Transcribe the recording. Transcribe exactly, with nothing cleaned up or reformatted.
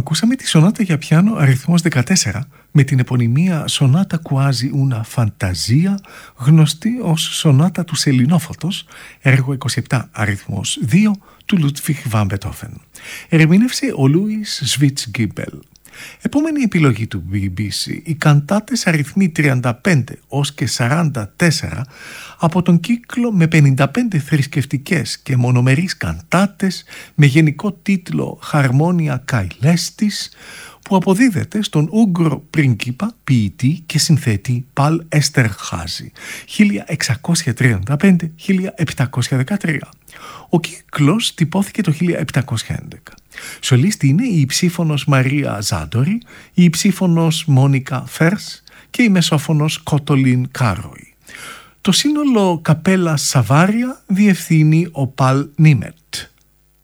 Ακούσαμε τη σονάτα για πιάνο αριθμός δεκατέσσερα με την επωνυμία Sonata Quasi una Fantasia, γνωστή ως σονάτα του Σελινόφωτος, έργο είκοσι επτά αριθμός δύο του Ludwig van Beethoven. Ερμήνευσε ο Λούις Σβιτς-Γκίμπελ. Επόμενη επιλογή του μπι μπι σι, οι καντάτες αριθμοί τριάντα πέντε ως και σαράντα τέσσερα από τον κύκλο με πενήντα πέντε θρησκευτικές και μονομερείς καντάτες με γενικό τίτλο «Χαρμόνια Καϊλέστης», που αποδίδεται στον Ούγγρο πρίγκιπα, ποιητή και συνθέτη Παλ Εστερχάζη χίλια εξακόσια τριάντα πέντε με χίλια επτακόσια δεκατρία. Ο κύκλος τυπώθηκε το χίλια επτακόσια έντεκα. Σολίστη είναι η υψίφωνος Μαρία Ζάντορη, η υψίφωνος Μόνικα Φέρς και η μεσόφωνος Κότολιν Κάροϊ. Το σύνολο καπέλα Σαβάρια διευθύνει ο Παλ Νίμετ.